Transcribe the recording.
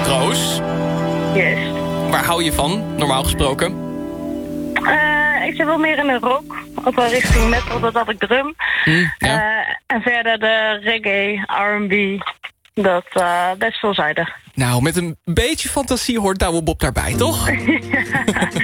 Roos. Yes. Waar hou je van, normaal gesproken? Ik zit wel meer in de rock. Ook wel richting metal, dat had ik drum. En verder de reggae, R&B. Dat best veelzijdig. Nou, met een beetje fantasie hoort Douwe Bob daarbij, toch?